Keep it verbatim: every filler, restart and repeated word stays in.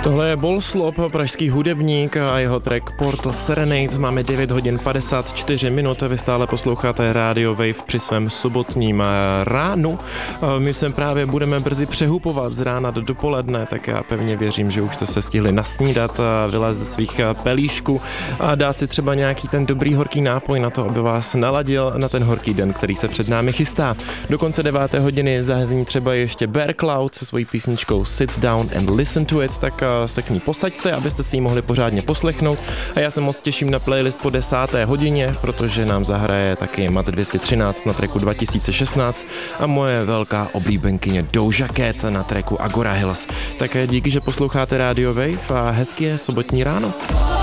Tohle je Bolslop, pražský hudebník a jeho track Portal Serenade. Máme devět hodin padesát čtyři minut a vy stále posloucháte Radio Wave při svém sobotním ránu. My se právě budeme brzy přehupovat z rána do dopoledne, tak já pevně věřím, že už to se stihli nasnídat a vylézt ze svých pelíšků a dát si třeba nějaký ten dobrý horký nápoj na to, aby vás naladil na ten horký den, který se před námi chystá. Do konce deváté hodiny zahezní třeba ještě Bear Cloud se svojí písničkou Sit Down and Listen to It, tak se k ní posaďte, abyste si ji mohli pořádně poslechnout. A já se moc těším na playlist po desáté hodině, protože nám zahraje taky Mat dvě stě třináct na tracku dva tisíce šestnáct a moje velká oblíbenkyně Doja Cat na tracku Agora Hills. Tak díky, že posloucháte Radio Wave a hezky je sobotní ráno.